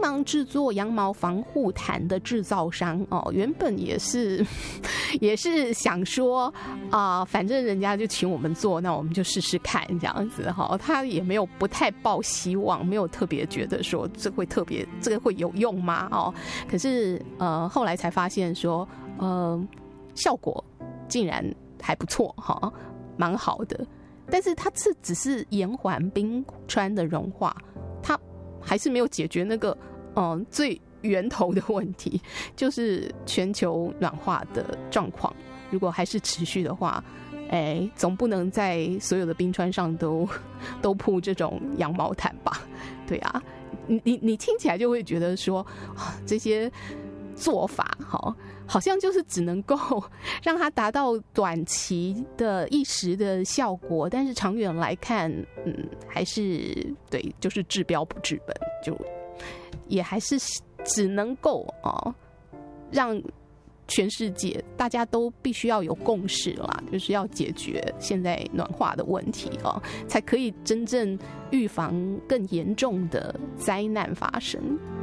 忙制作羊毛防护毯的制造商哦，原本也是想说反正人家就请我们做，那我们就试试看这样子哈。他也没有不太抱希望，没有特别觉得说这个会有用吗？哦，可是后来才发现说效果竟然还不错哈，蛮好的。但是它只是延缓冰川的融化，它还是没有解决那个最源头的问题，就是全球暖化的状况。如果还是持续的话，总不能在所有的冰川上都铺这种羊毛毯吧？对啊，你听起来就会觉得说这些做法好像就是只能够让它达到短期的一时的效果，但是长远来看还是对，就是治标不治本，就也还是只能够让全世界大家都必须要有共识啦，就是要解决现在暖化的问题才可以真正预防更严重的灾难发生。